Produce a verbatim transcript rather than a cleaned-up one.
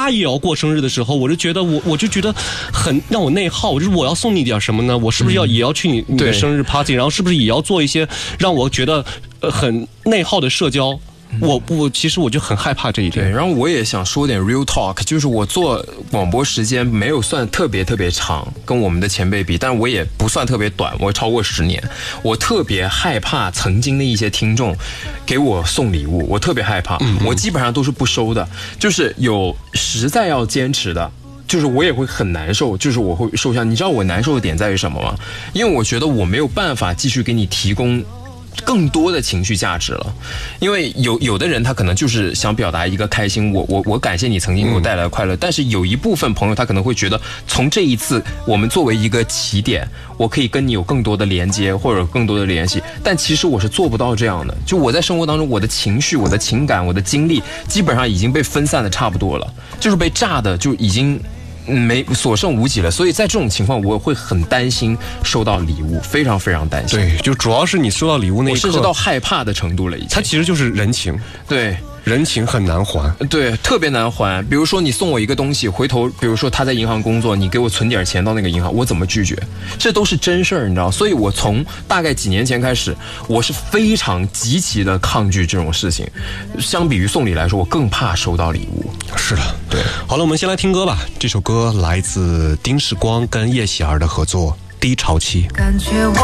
他也要过生日的时候，我就觉得我我就觉得很让我内耗，就是我要送你点什么呢？我是不是要、嗯、也要去你你的生日 party， 然后是不是也要做一些让我觉得呃很内耗的社交？我我其实我就很害怕这一点。 对，然后我也想说点 real talk， 就是我做广播时间没有算特别特别长，跟我们的前辈比，但我也不算特别短，我超过十年。我特别害怕曾经的一些听众给我送礼物，我特别害怕，嗯嗯我基本上都是不收的。就是有实在要坚持的，就是我也会很难受，就是我会受伤。你知道我难受的点在于什么吗？因为我觉得我没有办法继续给你提供更多的情绪价值了，因为有有的人他可能就是想表达一个开心，我我我感谢你曾经给我带来的快乐，嗯、但是有一部分朋友他可能会觉得，从这一次我们作为一个起点，我可以跟你有更多的连接或者更多的联系，但其实我是做不到这样的。就我在生活当中，我的情绪、我的情感、我的精力，基本上已经被分散的差不多了，就是被炸的就已经。没所剩无几了，所以在这种情况，我会很担心收到礼物，非常非常担心。 对，就主要是你收到礼物那一刻， 我甚至到害怕的程度了已经。 它其实就是人情， 对， 人情很难还， 对，特别难还。比如说你送我一个东西，回头比如说他在银行工作，你给我存点钱到那个银行，我怎么拒绝？这都是真事儿，你知道。所以我从大概几年前开始，我是非常极其的抗拒这种事情。相比于送礼来说，我更怕收到礼物。 是的，对。好了，我们先来听歌吧。这首歌来自丁世光跟叶喜儿的合作《低潮期》。感觉我